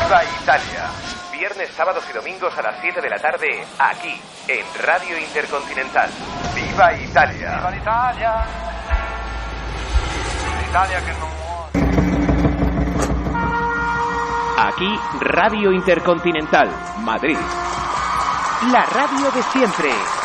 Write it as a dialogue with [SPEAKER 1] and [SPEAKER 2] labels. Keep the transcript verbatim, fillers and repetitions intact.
[SPEAKER 1] Viva Italia. Viernes, sábados y domingos a las siete de la tarde, aquí, en Radio Intercontinental. Viva Italia.
[SPEAKER 2] Viva l'Italia. L'Italia che non muore.
[SPEAKER 3] Aquí, Radio Intercontinental, Madrid. La radio de siempre.